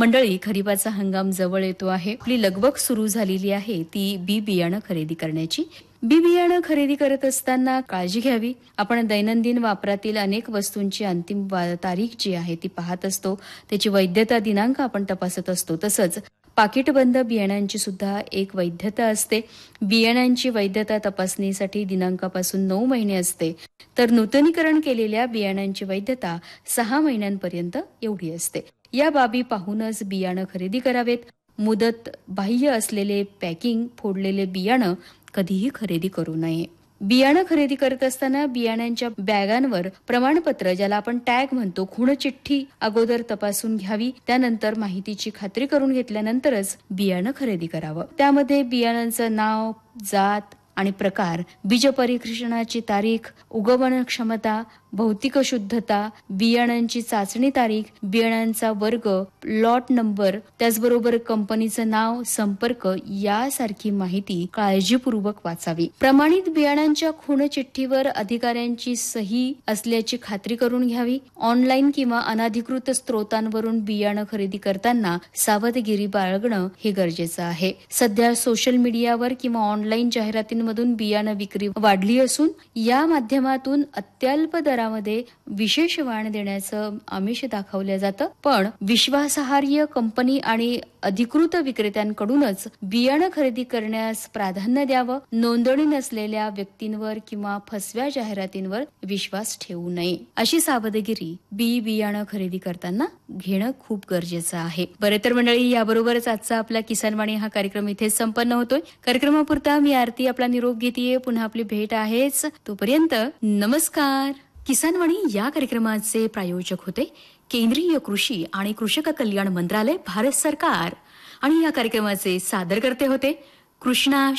मंडळी, खरीपाचा हंगाम जवळ येतो आहे. आपली लगबग सुरू झालेली आहे ती बी बियाणं खरेदी करण्याची. बी बियाणं खरेदी करत असताना काळजी घ्यावी. आपण दैनंदिन वापरातील अनेक वस्तूंची अंतिम तारीख जी आहे ती पाहत असतो. त्याची वैधता दिनांक आपण तपासत असतो. तसंच पाकिटबंद बियाण्यांची सुद्धा एक वैधता असते. बियाण्यांची वैधता तपासणीसाठी दिनांकापासून 9 महिने असते, तर नूतनीकरण केलेल्या बियाण्यांची वैधता 6 महिन्यांपर्यंत एवढी असते. या बाबी पाहूनच बियाणं खरेदी करावेत. मुदत बाह्य असलेले पॅकिंग फोडलेले बियाणं कधीही खरेदी करू नये. बियाणं खरेदी करत असताना बियाण्यांच्या बॅगांवर प्रमाणपत्र, ज्याला आपण टॅग म्हणतो, खुणचिठ्ठी अगोदर तपासून घ्यावी. त्यानंतर माहितीची खात्री करून घेतल्यानंतरच बियाणं खरेदी करावं. त्यामध्ये बियाणांचं नाव, जात आणि प्रकार, बीज परीक्षणाची तारीख, उगवण क्षमता, भौतिक शुद्धता, बियाणांची चाचणी तारीख, बियाणांचा वर्ग, लॉट नंबर, त्याचबरोबर कंपनीचं नाव, संपर्क यासारखी माहिती काळजीपूर्वक वाचावी. प्रमाणित बियाणांच्या खुणचिठ्ठीवर अधिकाऱ्यांची सही असल्याची खात्री करून घ्यावी. ऑनलाईन किंवा अनधिकृत स्रोतांवरून बियाणं खरेदी करताना सावधगिरी बाळगणं हे गरजेचं आहे. सध्या सोशल मीडियावर किंवा ऑनलाईन जाहिरातींमधून बियाणं विक्री वाढली असून या माध्यमातून अत्यल्प दरामध्ये विशेष वाण देण्याचं आमिष दाखवलं जातं. पण विश्वासार्ह कंपनी आणि अधिकृत विक्रेत्यांकडूनच बियाणं खरेदी करण्यास प्राधान्य द्यावं. नोंदणी नसलेल्या व्यक्तींवर किंवा फसव्या जाहिरातींवर विश्वास ठेवू नये. अशी सावधगिरी बियाणं खरेदी करताना घेणं खूप गरजेचं आहे. बरं तर मंडळी, याबरोबरच आजचा आपला किसान वाणी हा कार्यक्रम इथेच संपन्न होतोय. कार्यक्रमापुरता मी आरती आपला निरोप घेतेय. पुन्हा आपली भेट आहेच. तोपर्यंत नमस्कार. किसान वाणी या कार्यक्रमाचे प्रायोजक होते केंद्रीय कृषी आणि कृषक कल्याण मंत्रालय, भारत सरकार. आणि या कार्यक्रमाचे सादरकर्ते होते कृष्णा